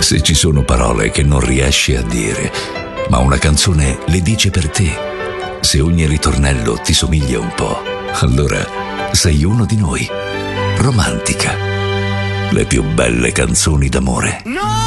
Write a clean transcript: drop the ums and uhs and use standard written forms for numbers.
Se ci sono parole che non riesci a dire, ma una canzone le dice per te, se ogni ritornello ti somiglia un po', allora sei uno di noi. Romantica. Le più belle canzoni d'amore. No!